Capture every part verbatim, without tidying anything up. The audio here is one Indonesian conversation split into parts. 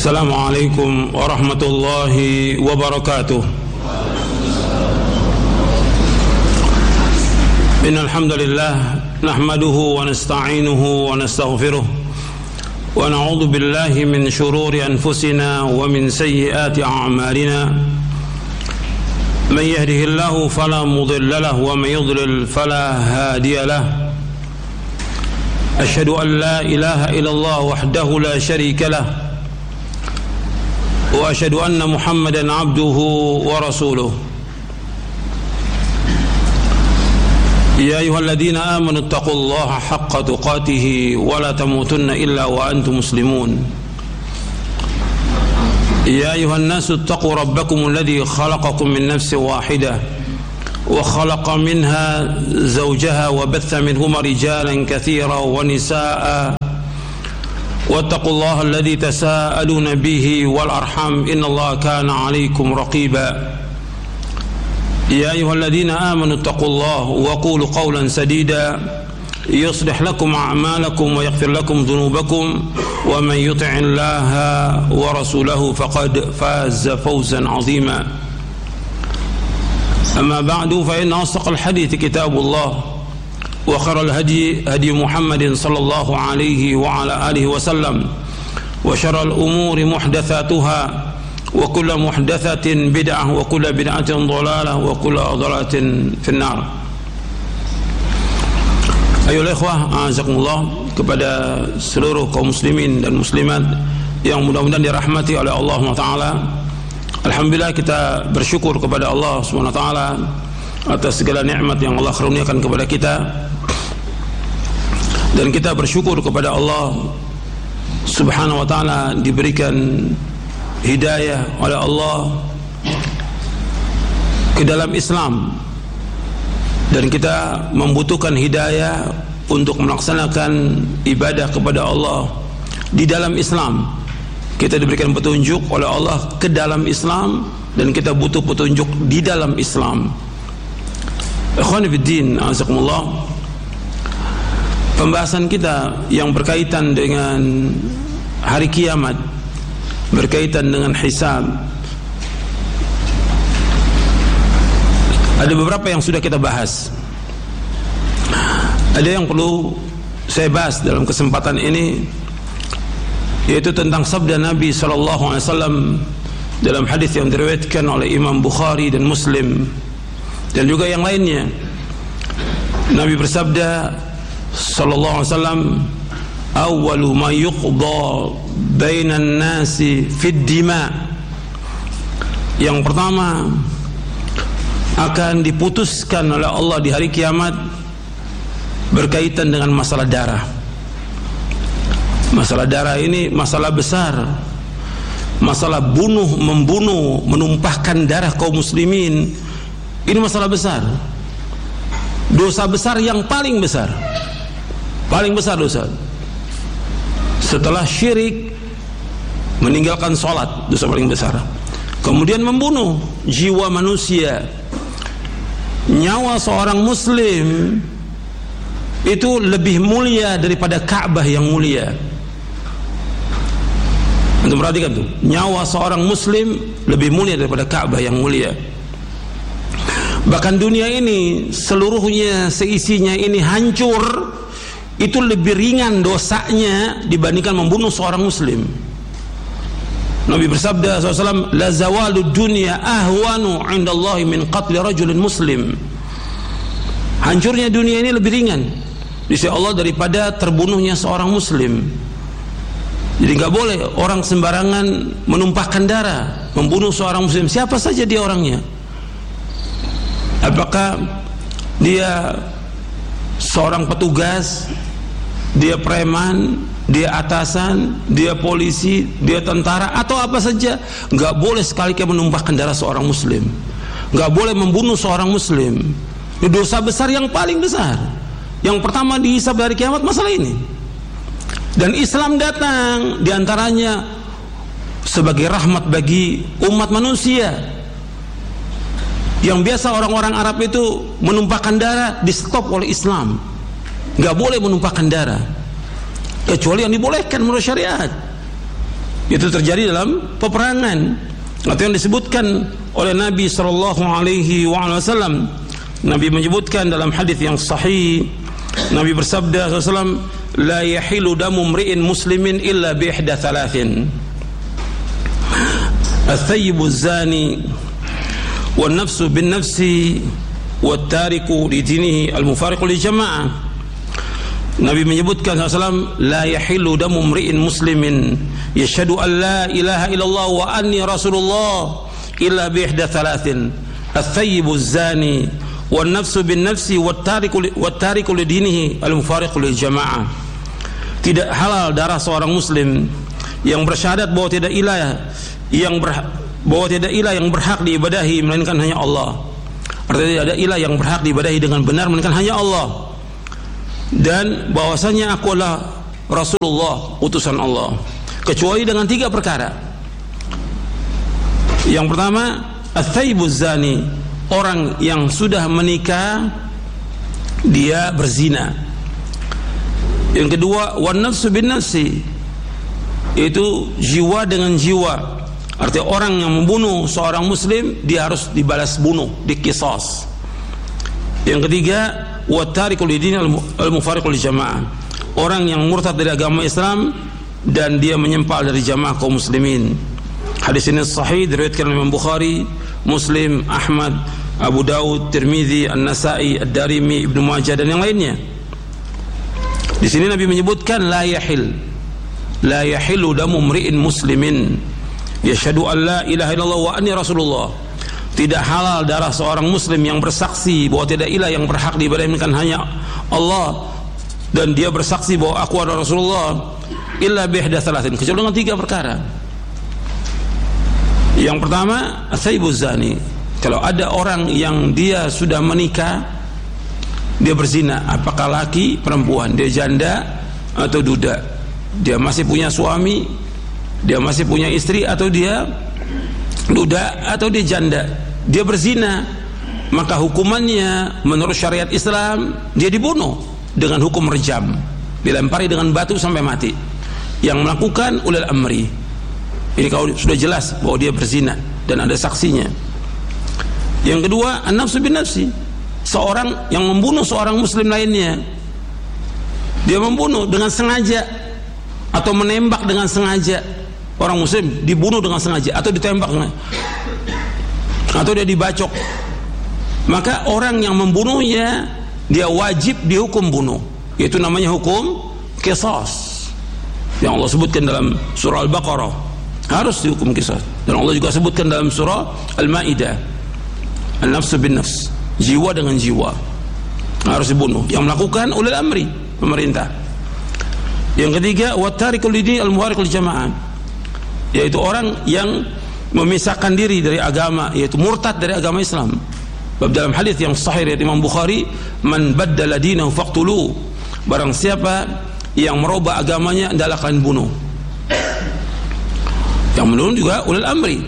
Assalamualaikum warahmatullahi wabarakatuh. Innal hamdalillah nahmaduhu wa nasta'inuhu wa nastaghfiruh wa na'udzu billahi min shururi anfusina wa min sayyiati a'malina. Man yahdihillahu fala mudilla lahu wa man yudlil fala hadiya lahu. Asyhadu an la ilaha illallah wahdahu la syarika lahu wa asyhadu anna Muhammadan abduhu wa rasuluh. Ya ayyuhalladzina amanu taqullaha haqqa tuqatih wa la tamutunna illa wa antum muslimun. Ya ayyuhan nasu taqu rabbakum alladzi khalaqakum min nafsin wahidah wa khalaqa minha zawjaha wa batha minhuma rijalan katsiran wa nisaa'a واتقوا الله الذي تساءلون به والأرحام إن الله كان عليكم رقيبا يا أيها الذين آمنوا اتقوا الله وقولوا قولا سديدا يصلح لكم أعمالكم ويغفر لكم ذنوبكم ومن يطع الله ورسوله فقد فاز فوزا عظيما أما بعد فإن أصدق الحديث كتاب الله وخير الهدي هدي محمد صلى الله عليه وعلى آله وسلم وشر الأمور محدثاتها وكل محدثة بدعة وكل بدعة ضلالة وكل ضلالة في النار. Ayolah ikhwah, a'azakumullah, kepada seluruh kaum muslimin dan muslimat yang mudah-mudahan dirahmati oleh Allah subhanahu wa taala. Alhamdulillah, kita bersyukur kepada Allah subhanahu wa taala atas segala nikmat yang Allah karuniakan kepada kita. Dan kita bersyukur kepada Allah subhanahu wa ta'ala diberikan hidayah oleh Allah ke dalam Islam, dan kita membutuhkan hidayah untuk melaksanakan ibadah kepada Allah di dalam Islam. Kita diberikan petunjuk oleh Allah ke dalam Islam, dan kita butuh petunjuk di dalam Islam. Ikhwani fiddin, azakumullah, pembahasan kita yang berkaitan dengan hari kiamat, berkaitan dengan hisab, ada beberapa yang sudah kita bahas. Ada yang perlu saya bahas dalam kesempatan ini, yaitu tentang sabda Nabi sallallahu alaihi wasallam dalam hadis yang diriwayatkan oleh Imam Bukhari dan Muslim dan juga yang lainnya. Nabi bersabda sallallahu alaihi wasallam, awwalu ma yuqda bainan nasi fid dima, yang pertama akan diputuskan oleh Allah di hari kiamat berkaitan dengan masalah darah. Masalah darah ini masalah besar, masalah bunuh, membunuh, menumpahkan darah kaum muslimin. Ini masalah besar, dosa besar yang paling besar, paling besar dosa setelah syirik, meninggalkan sholat, dosa paling besar. Kemudian membunuh jiwa manusia, nyawa seorang muslim itu lebih mulia daripada Ka'bah yang mulia. Antum perhatikan tuh, nyawa seorang muslim lebih mulia daripada Ka'bah yang mulia. Bahkan dunia ini seluruhnya, seisinya ini hancur, itu lebih ringan dosanya dibandingkan membunuh seorang muslim. Nabi bersabda sallallahu alaihi wasallam, la zawalud dunya ahwanu 'indallahi min qatli rajulin muslim. Hancurnya dunia ini lebih ringan di sisi Allah daripada terbunuhnya seorang muslim. Jadi enggak boleh orang sembarangan menumpahkan darah, membunuh seorang muslim, siapa saja dia orangnya. Apakah dia seorang petugas, dia preman, dia atasan, dia polisi, dia tentara, atau apa saja, enggak boleh sekali-kali menumpahkan darah seorang muslim, enggak boleh membunuh seorang muslim. Ini dosa besar yang paling besar, yang pertama dihisab dari kiamat masalah ini. Dan Islam datang diantaranya sebagai rahmat bagi umat manusia. Yang biasa orang-orang Arab itu menumpahkan darah, di stop oleh Islam. Nggak boleh menumpahkan darah, kecuali yang dibolehkan menurut syariat. Itu terjadi dalam peperangan. Atau yang disebutkan oleh Nabi sallallahu alaihi wasallam. Nabi menyebutkan dalam hadis yang sahih, Nabi bersabda sallallahu alaihi wasallam, la yahilu damu mri'in muslimin illa bi ihda thalathin. Al-thayyibu az-zani wan nafsu bin nafsi wat tariku li dinihi al-mufariqu li jama'ah. Nabi menyebutkan sallallahu alaihi wasallam, la yahilu damu mri'in muslimin yashhadu an la ilaha illallah wa anni rasulullah illa bi ihda thalathin. Al-thayyibu az-zani wan nafsu bin nafsi wat tariku wat tariku li dinihi al-mufariqu li jama'ah. Tidak halal darah seorang muslim yang bersyahadat bahwa tidak ilah yang berhak, bahwa tidak ilah yang berhak diibadahi melainkan hanya Allah. Artinya tidak ada ilah yang berhak diibadahi dengan benar melainkan hanya Allah. Dan bahwasanya aku adalah Rasulullah, utusan Allah, kecuali dengan tiga perkara. Yang pertama, ats-tsayyibuz zani, orang yang sudah menikah dia berzina. Yang kedua, wan nafsu bin nafsi, itu jiwa dengan jiwa. Artinya orang yang membunuh seorang muslim dia harus dibalas bunuh, diqisas. Yang ketiga, wat tariku lidin al-mufariqu li jamaah, orang yang murtad dari agama Islam dan dia menyempal dari jamaah kaum muslimin. Hadis ini sahih diriwayatkan oleh Imam Bukhari, Muslim, Ahmad, Abu Daud, Tirmizi, An-Nasa'i, Ad-Darimi, Ibnu Majah dan yang lainnya. Di sini Nabi menyebutkan la yahil, la yahilu damu mri'in muslimin yashhadu an la ilaha illallah wa anni rasulullah. Tidak halal darah seorang muslim yang bersaksi bahwa tidak ilah yang berhak diibadahi melainkan hanya Allah, dan dia bersaksi bahwa aku adalah Rasulullah, illa bi ihda thalathin, kecuali dengan tiga perkara. Yang pertama, ats-tsayyibuz zani, kalau ada orang yang dia sudah menikah dia berzina, apakah laki perempuan, dia janda atau duda, dia masih punya suami, dia masih punya istri, atau dia duda atau dia janda, dia berzina, maka hukumannya menurut syariat Islam dia dibunuh dengan hukum rejam, dilempari dengan batu sampai mati. Yang melakukan ulil amri, ini kalau sudah jelas bahwa dia berzina dan ada saksinya. Yang kedua, an-nafsu bin nafsi, seorang yang membunuh seorang muslim lainnya, dia membunuh dengan sengaja atau menembak dengan sengaja. Orang muslim dibunuh dengan sengaja atau ditembak atau dia dibacok, maka orang yang membunuhnya dia wajib dihukum bunuh, yaitu namanya hukum qisas yang Allah sebutkan dalam surah Al-Baqarah, harus dihukum qisas. Dan Allah juga sebutkan dalam surah Al-Maidah, an-nafsu bin nafs, jiwa dengan jiwa harus dibunuh, yang melakukan ulil amri, pemerintah. Yang ketiga, wat tarikul lidin al-muhariq li jamaah, yaitu orang yang memisahkan diri dari agama, yaitu murtad dari agama Islam. Bab dalam hadis yang sahih dari Imam Bukhari, man baddala dinahu faqtulu, barang siapa yang merubah agamanya hendaklah kalian bunuh. Yang menurut juga ulil amri,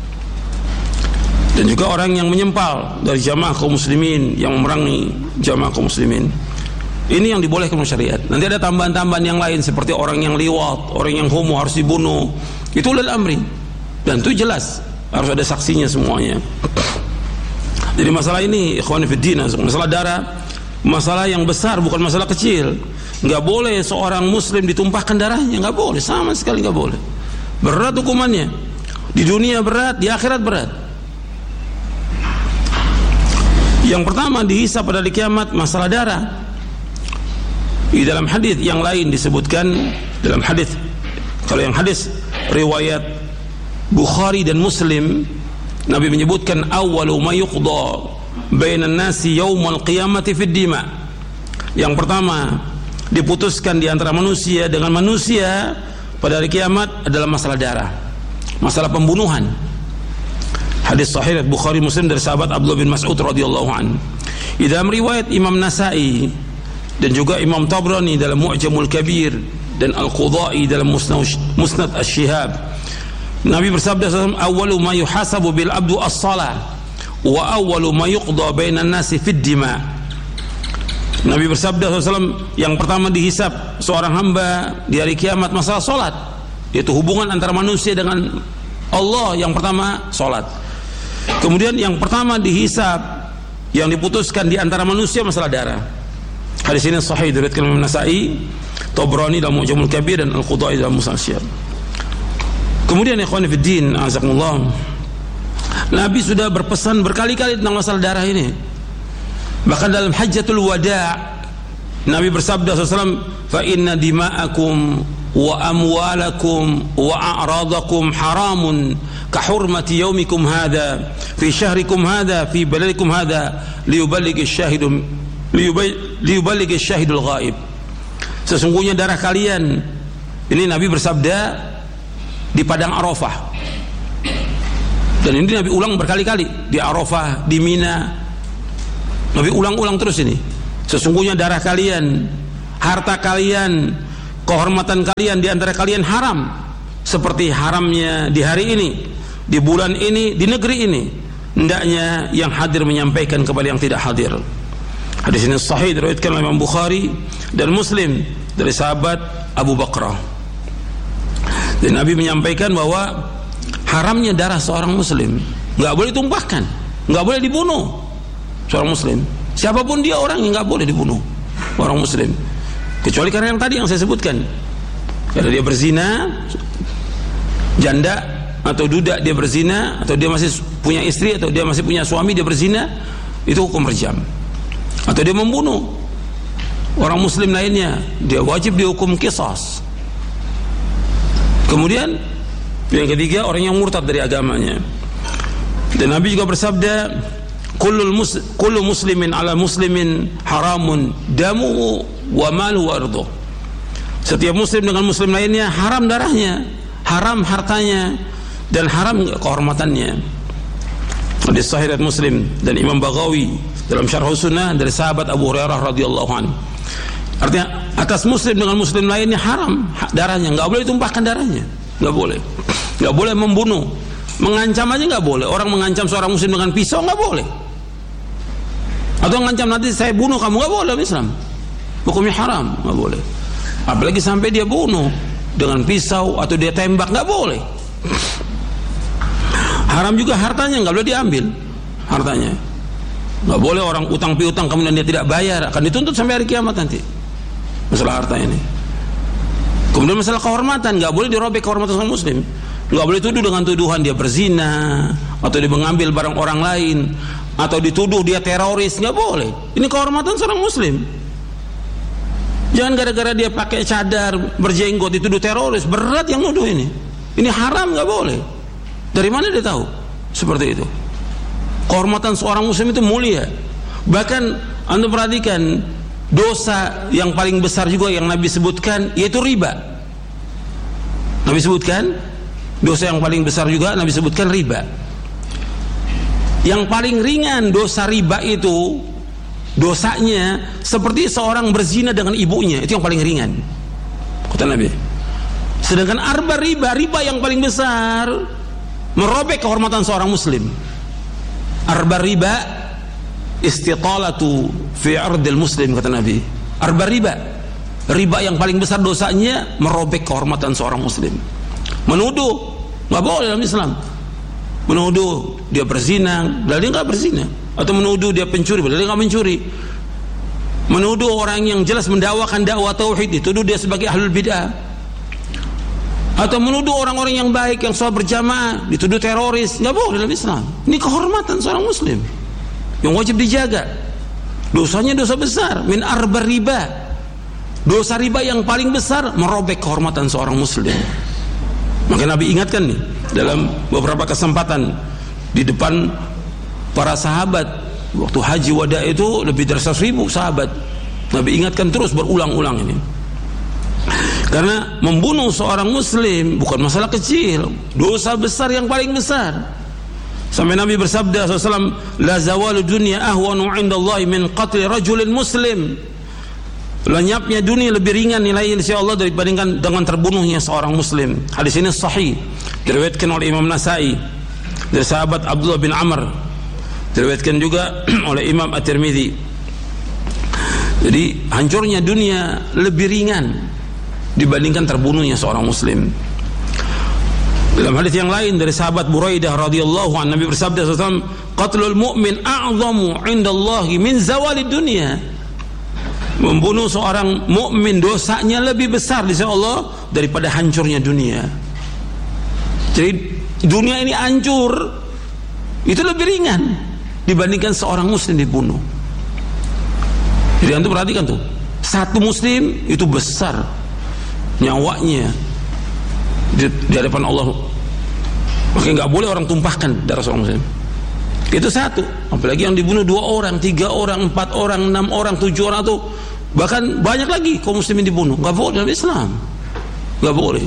dan juga orang yang menyempal dari jamaah kaum muslimin, yang memerangi jamaah kaum muslimin. Ini yang dibolehkan oleh syariat. Nanti ada tambahan-tambahan yang lain seperti orang yang liwat, orang yang homo harus dibunuh. Itu ulil amri, dan itu jelas harus ada saksinya semuanya. Jadi masalah ini ikhwan fillah, masalah darah, masalah yang besar, bukan masalah kecil. Enggak boleh seorang muslim ditumpahkan darahnya, enggak boleh, sama sekali enggak boleh. Berat hukumannya. Di dunia berat, di akhirat berat. Yang pertama dihisab pada hari kiamat masalah darah. Di dalam hadis yang lain disebutkan, dalam hadis, kalau yang hadis riwayat Bukhari dan Muslim, Nabi menyebutkan awwalu ma yuqda bainan nasi yaumal qiyamati fid dima. Yang pertama diputuskan di antara manusia dengan manusia pada hari kiamat adalah masalah darah, masalah pembunuhan. Hadis sahih Bukhari Muslim dari sahabat Abdullah bin Mas'ud radhiyallahu anhu. Di dalam riwayat Imam Nasa'i dan juga Imam Tabrani dalam Mu'jamul Kabir dan Al-Qudai dalam Musnad Asy-Syihab, Nabi bersabda, awwalu ma yuhasabu bil abdu as-salah wa awwalu ma yuqda bainan nasi fid dima. Nabi bersabda, yang pertama dihisab seorang hamba di hari kiamat masalah salat, yaitu hubungan antara manusia dengan Allah. Yang pertama salat. Kemudian yang pertama dihisab, yang diputuskan di antara manusia masalah darah. Hadis ini sahih diriwayatkan Imam Nasa'i, Tabrani dalam Mu'jamul Kabir dan Al-Qudai dalam Musnad. Kemudian ikhwan fillah, azakumullah, Nabi sudah berpesan berkali-kali tentang masalah darah ini. Bahkan dalam Hajjatul Wada' Nabi bersabda sallallahu alaihi wasallam, "Fa inna dima'akum wa amwalakum wa a'radakum haramun ka hurmati yaumikum hadha fi syahrikum hadha fi baladikum hadha liyuballighi asy-syahidu liyuballighi asy-syahidul ghaib." Sesungguhnya darah kalian, ini Nabi bersabda di padang Arafah. Dan ini Nabi ulang berkali-kali di Arafah, di Mina. Nabi ulang-ulang terus ini. Sesungguhnya darah kalian, harta kalian, kehormatan kalian di antara kalian haram seperti haramnya di hari ini, di bulan ini, di negeri ini. Hendaknya yang hadir menyampaikan kepada yang tidak hadir. Hadis ini sahih diriwayatkan oleh Imam Bukhari dan Muslim dari sahabat Abu Bakrah. Dan Nabi menyampaikan bahwa haramnya darah seorang muslim, nggak boleh ditumpahkan, nggak boleh dibunuh seorang muslim. Siapapun dia orangnya nggak boleh dibunuh orang muslim, kecuali karena yang tadi yang saya sebutkan, karena dia berzina, janda atau duda dia berzina, atau dia masih punya istri atau dia masih punya suami dia berzina, itu hukum rejam. Atau dia membunuh orang muslim lainnya, dia wajib dihukum qisas. Kemudian yang ketiga, orang yang murtad dari agamanya. Dan Nabi juga bersabda, kullu mus kullu muslimin ala muslimin haramun damuhu wa maluhu wa arduh. Setiap muslim dengan muslim lainnya haram darahnya, haram hartanya, dan haram kehormatannya. Hadis sahih riwayat Muslim dan Imam Baghawi dalam Syarh Sunnah dari sahabat Abu Hurairah radhiyallahu anhu. Artinya atas muslim dengan muslim lainnya haram darahnya, enggak boleh ditumpahkan darahnya, enggak boleh. Enggak boleh membunuh, mengancam aja enggak boleh. Orang mengancam seorang muslim dengan pisau enggak boleh. Atau mengancam nanti saya bunuh kamu, enggak boleh Islam. Hukumnya haram, enggak boleh. Apalagi sampai dia bunuh dengan pisau atau dia tembak, enggak boleh. Haram juga hartanya, enggak boleh diambil hartanya. Enggak boleh orang utang piutang kemudian dia tidak bayar, akan dituntut sampai hari kiamat nanti. Masalah harta ini. Kemudian masalah kehormatan, enggak boleh dirobek kehormatan seorang muslim. Enggak boleh tuduh dengan tuduhan dia berzina, atau dia mengambil barang orang lain, atau dituduh dia teroris, enggak boleh. Ini kehormatan seorang muslim. Jangan gara-gara dia pakai cadar, berjenggot dituduh teroris, berat yang nuduh ini. Ini haram, enggak boleh. Dari mana dia tahu seperti itu? Kehormatan seorang muslim itu mulia. Bahkan Anda perhatikan, dosa yang paling besar juga yang Nabi sebutkan yaitu riba. Nabi sebutkan dosa yang paling besar juga Nabi sebutkan riba. Yang paling ringan dosa riba itu dosanya seperti seorang berzina dengan ibunya, itu yang paling ringan kata Nabi. Sedangkan arba riba, riba yang paling besar, merobek kehormatan seorang muslim. Arba riba istitalatu fi ardil muslim kata Nabi. Arba riba, riba yang paling besar dosanya merobek kehormatan seorang muslim. Menuduh nggak boleh dalam Islam. Menuduh dia berzina, padahal dia nggak berzina. Atau menuduh dia pencuri, padahal dia nggak mencuri. Menuduh orang yang jelas mendakwakan dakwah tauhid, dituduh dia sebagai ahlul bid'ah. Atau menuduh orang-orang yang baik yang sholat berjamaah, dituduh teroris, nggak boleh dalam Islam. Ini kehormatan seorang muslim yang wajib dijaga. Dosanya dosa besar, min arba riba. Dosa riba yang paling besar merobek kehormatan seorang muslim. Maka Nabi ingatkan nih dalam beberapa kesempatan di depan para sahabat waktu haji wada itu lebih dari seratus ribu sahabat. Nabi ingatkan terus berulang-ulang ini. Karena membunuh seorang muslim bukan masalah kecil, dosa besar yang paling besar. Sampai Nabi bersabda sallallahu alaihi wasallam, la zawalu dunya ahwanu 'indallahi min qatli rajulin muslim. Lenyapnya dunia lebih ringan nilainya insya Allah dibandingkan dengan terbunuhnya seorang muslim. Hadis ini sahih, diriwayatkan oleh Imam Nasa'i dari sahabat Abdullah bin Amr, diriwayatkan juga oleh Imam At-Tirmidzi. Jadi hancurnya dunia lebih ringan dibandingkan terbunuhnya seorang muslim. Dalam hadis yang lain dari sahabat Buraidah radhiyallahu anhu, Nabi bersabda sallallahu alaihi wasallam, qatlul mu'min a'zamu 'indallahi min zawalid dunya. Membunuh seorang mukmin dosanya lebih besar di sisi Allah daripada hancurnya dunia. Jadi dunia ini hancur itu lebih ringan dibandingkan seorang muslim dibunuh. Jadi antum perhatikan tuh, satu muslim itu besar nyawanya di, di hadapan Allah. Makanya nggak boleh orang tumpahkan darah seorang muslim. Itu satu. Apalagi yang dibunuh dua orang, tiga orang, empat orang, enam orang, tujuh orang tuh, bahkan banyak lagi kaum muslimin dibunuh. Nggak boleh dalam Islam. Nggak boleh.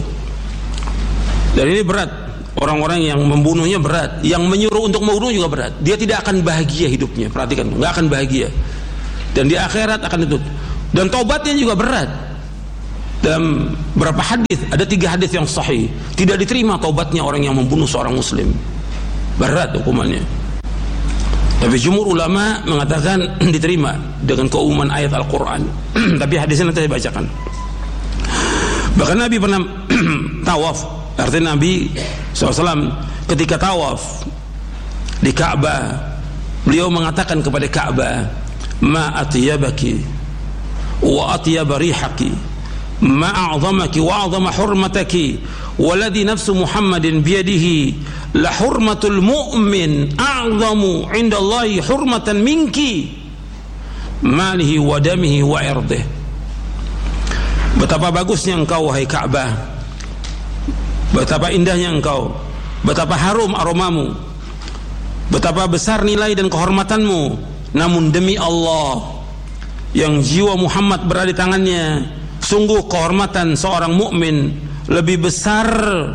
Dan ini berat. Orang-orang yang membunuhnya berat. Yang menyuruh untuk membunuh juga berat. Dia tidak akan bahagia hidupnya. Perhatikan, nggak akan bahagia. Dan di akhirat akan itu. Dan taubatnya juga berat. Dalam berapa hadis, ada tiga hadis yang sahih, tidak diterima taubatnya orang yang membunuh seorang muslim. Berat hukumannya. Tapi jumhur ulama mengatakan diterima dengan keumuman ayat Al-Quran. Tapi hadisnya nanti saya bacakan. Bahkan Nabi pernah tawaf. Artinya Nabi shallallahu alaihi wasallam ketika tawaf di Ka'bah, beliau mengatakan kepada Ka'bah, ma atyabaki wa atyab rihaki, ma a'zamaki wa a'zama hurmataki, waladhi nafsu Muhammadin biyadihi la hurmatul mu'min a'zamu indallahi hurmatan minki malihi wa damihi wa irdih. Betapa bagusnya engkau wahai Ka'bah, betapa indahnya engkau, betapa harum aromamu, betapa besar nilai dan kehormatanmu. Namun demi Allah yang jiwa Muhammad berada di tangannya, sungguh kehormatan seorang mukmin lebih besar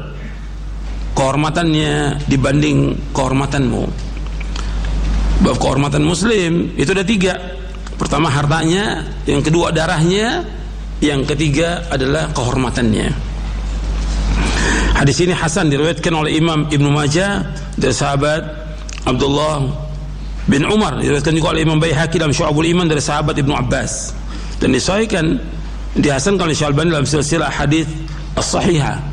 kehormatannya dibanding kehormatanmu. Bab kehormatan muslim itu ada tiga. Pertama hartanya, yang kedua darahnya, yang ketiga adalah kehormatannya. Hadis ini hasan, diriwayatkan oleh Imam Ibnu Majah dari sahabat Abdullah bin Umar, diriwayatkan juga oleh Imam Baihaqi dalam Syu'abul Iman dari sahabat Ibnu Abbas, dan disahihkan, dihasankan oleh Syalbani dalam silsilah hadis as-sahihah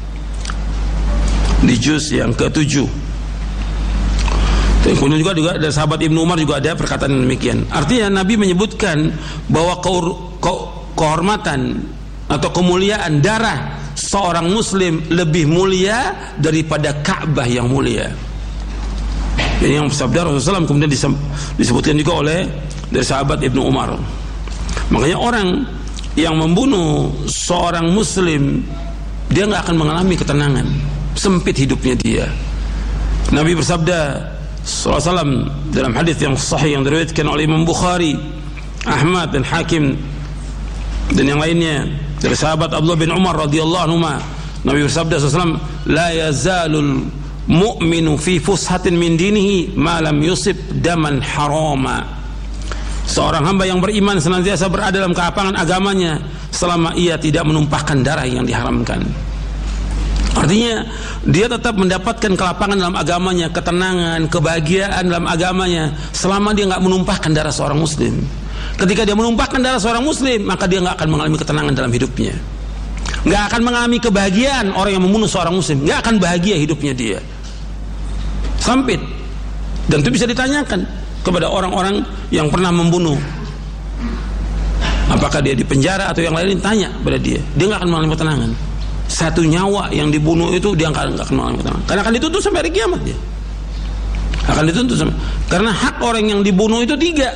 di juz yang ketujuh. Dan kemudian juga, juga dari sahabat Ibnu Umar juga ada perkataan yang demikian. Artinya Nabi menyebutkan bahwa kehormatan atau kemuliaan darah seorang muslim lebih mulia daripada Ka'bah yang mulia. Ini yang sabda Rasulullah shallallahu alaihi wasallam kemudian disebutkan juga oleh dari sahabat Ibnu Umar. Makanya orang yang membunuh seorang muslim, dia nggak akan mengalami ketenangan, sempit hidupnya dia. Nabi bersabda sallallahu alaihi wasallam dalam hadis yang sahih yang diriwayatkan oleh Imam Bukhari, Ahmad dan Hakim dan yang lainnya dari sahabat Abdullah bin Umar radhiyallahu anhu, Nabi bersabda sallallahu alaihi wasallam, la yazalul mu'minu fi fushatin min dinihi ma lam yusib daman harama. Seorang hamba yang beriman senantiasa berada dalam kelapangan agamanya selama ia tidak menumpahkan darah yang diharamkan. Artinya dia tetap mendapatkan kelapangan dalam agamanya, ketenangan, kebahagiaan dalam agamanya selama dia nggak menumpahkan darah seorang muslim. Ketika dia menumpahkan darah seorang muslim, maka dia nggak akan mengalami ketenangan dalam hidupnya, nggak akan mengalami kebahagiaan. Orang yang membunuh seorang muslim nggak akan bahagia hidupnya, dia sempit. Dan itu bisa ditanyakan kepada orang-orang yang pernah membunuh, apakah dia di penjara atau yang lain, tanya pada dia, dia nggak akan mengalami ketenangan. Satu nyawa yang dibunuh itu dia nggak akan mengalami ketenangan, karena akan dituntut sampai hari kiamat. Dia akan dituntut sampai, karena hak orang yang dibunuh itu tiga.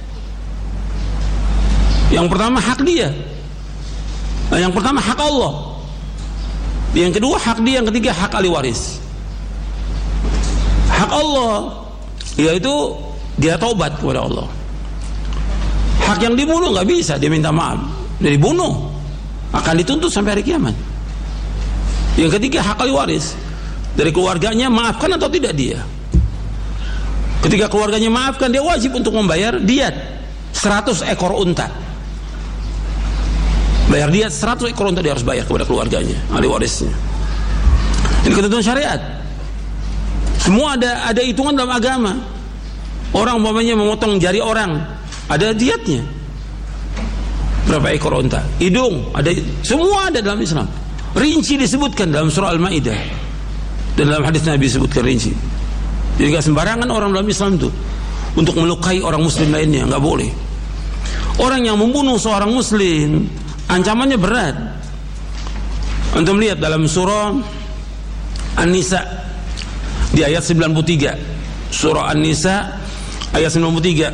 Yang pertama hak dia, nah, yang pertama hak Allah, yang kedua hak dia, yang ketiga hak ahli waris. Hak Allah yaitu dia taubat kepada Allah. Hak yang dibunuh nggak bisa dia minta maaf, dia dibunuh akan dituntut sampai hari kiamat. Yang ketiga hak ahli waris, dari keluarganya maafkan atau tidak dia. Ketika keluarganya maafkan, dia wajib untuk membayar diat seratus ekor unta. Bayar diat seratus ekor unta dia harus bayar kepada keluarganya, ahli warisnya. Ini ketentuan syariat. Semua ada ada hitungan dalam agama. Orang umpamanya memotong jari orang, ada diatnya. Berapa ekor unta? Hidung, ada, semua ada dalam Islam. Rinci disebutkan dalam surah Al-Maidah. Dan dalam hadis Nabi disebutkan rinci. Jadi gak sembarangan orang dalam Islam itu untuk melukai orang muslim lainnya, nggak boleh. Orang yang membunuh seorang muslim ancamannya berat. Antum lihat dalam surah An-Nisa di ayat sembilan puluh tiga. Surah An-Nisa ayat sembilan puluh tiga.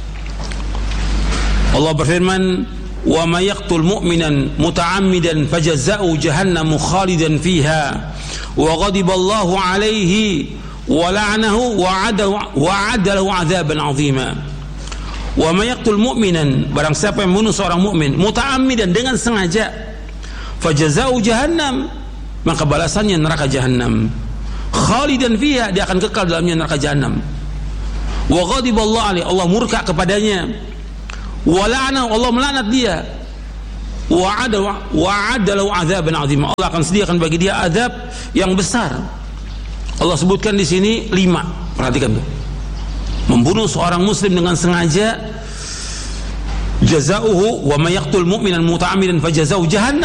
Allah berfirman, "Wa may yaqtul mu'minan muta'ammidan fajaza'u jahannamu khalidan fiha wa ghadiballahu 'alaihi wa la'anahu wa 'adalahu 'adzaban 'azima." Wa may yaqtul mu'minan, barang siapa yang membunuh seorang mukmin muta'ammidan dengan sengaja, fajaza'u jahannam, maka balasannya neraka jahannam, khalidan fiha, dia akan kekal dalamnya neraka jahannam. Wa ghadiballahu 'alaihi, Allah murka kepadanya, wa la'anahu, Allah melaknat dia, wa 'adalahu 'adzaban 'azima, Allah akan sediakan bagi dia azab yang besar. Allah sebutkan di sini lima, perhatikan tuh. Membunuh seorang muslim dengan sengaja, jazauhu wa may yaqtul mu'minan muta'ammidan fajazauhu jahannam.